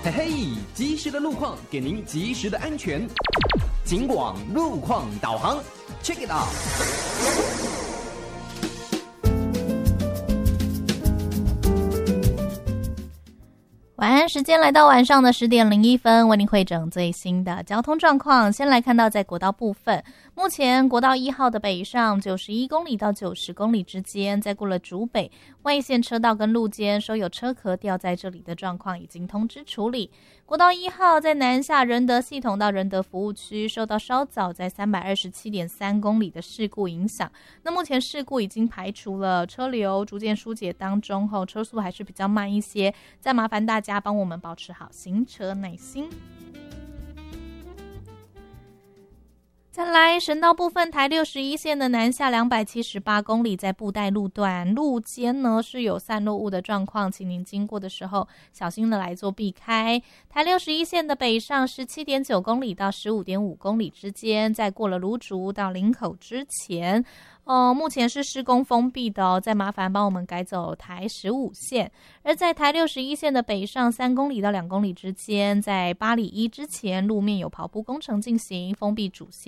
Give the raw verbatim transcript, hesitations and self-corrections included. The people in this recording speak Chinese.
嘿嘿，及时的路况给您及时的安全。警广路况导航 ，check it out。 晚安时间来到晚上的十点零一分，为您汇整最新的交通状况。先来看到在国道部分，目前国道一号的北上九十一公里到九十公里之间，在过了竹北外线车道跟路肩收有车壳掉在这里的状况已经通知处理。国道一号在南下仁德系统到仁德服务区，受到稍早在三百二十七点三公里的事故影响，那目前事故已经排除了，车流逐渐疏解当中后，车速还是比较慢一些，再麻烦大家帮我们保持好行车耐心。再来，省道部分，台六十一线的南下两百七十八公里，在布袋路段路肩呢是有散落物的状况，请您经过的时候小心的来做避开。台六十一线的北上十七点九公里到十五点五公里之间，在过了芦竹到林口之前，哦，目前是施工封闭的哦，再麻烦帮我们改走台十五线。而在台六十一线的北上三公里到两公里之间，在八里一之前路面有刨铺工程进行，封闭主线。